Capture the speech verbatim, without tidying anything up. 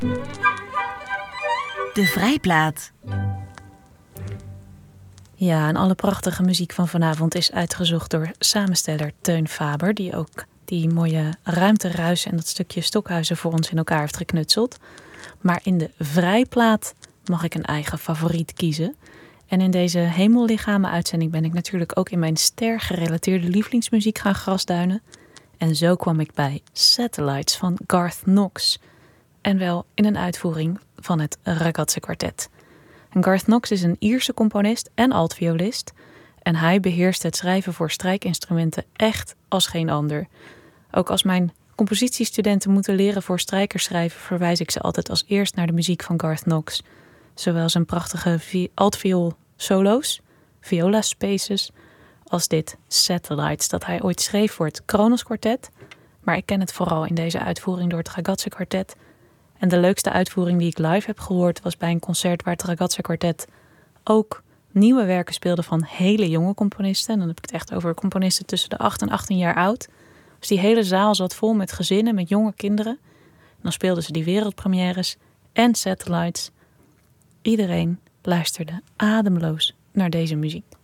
De Vrijplaat. Ja, en alle prachtige muziek van vanavond is uitgezocht door samensteller Teun Faber, die ook die mooie ruimteruis en dat stukje Stokhuizen voor ons in elkaar heeft geknutseld. Maar in de Vrijplaat mag ik een eigen favoriet kiezen. En in deze Hemellichamen-uitzending ben ik natuurlijk ook in mijn ster-gerelateerde lievelingsmuziek gaan grasduinen. En zo kwam ik bij Satellites van Garth Knox. En wel in een uitvoering van het Ragazze Quartet. En Garth Knox is een Ierse componist en altviolist. En hij beheerst het schrijven voor strijkinstrumenten echt als geen ander. Ook als mijn compositiestudenten moeten leren voor strijkers schrijven, verwijs ik ze altijd als eerst naar de muziek van Garth Knox. Zowel zijn prachtige vi- altviool solo's, viola spaces, als dit Satellites dat hij ooit schreef voor het Kronos Quartet. Maar ik ken het vooral in deze uitvoering door het Ragazze Quartet. En de leukste uitvoering die ik live heb gehoord was bij een concert waar het Ragazze Quartet ook nieuwe werken speelde van hele jonge componisten. En dan heb ik het echt over componisten tussen de acht en achttien jaar oud. Dus die hele zaal zat vol met gezinnen, met jonge kinderen. En dan speelden ze die wereldpremières en Satellites. Iedereen luisterde ademloos naar deze muziek.